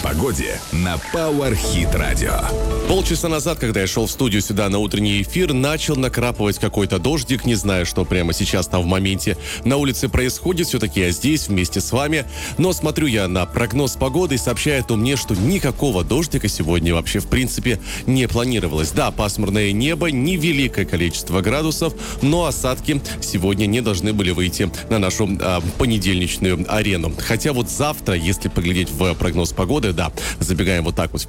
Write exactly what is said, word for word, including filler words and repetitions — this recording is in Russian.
погоде на Power Hit Radio. Полчаса назад, когда я шел в студию сюда на утренний эфир, начал накрапывать какой-то дождик. Не знаю, что прямо сейчас там в моменте на улице происходит. Все-таки я здесь вместе с вами. Но смотрю я на прогноз погоды и сообщает он мне, что никакого дождика сегодня вообще в принципе не планировалось. Да, пасмурное небо, невеликое количество градусов, но осадки сегодня не должны были выйти на нашу а, понедельничную арену. Хотя вот завтра, если поглядеть в прогноз погоды, да, забегаем вот так вот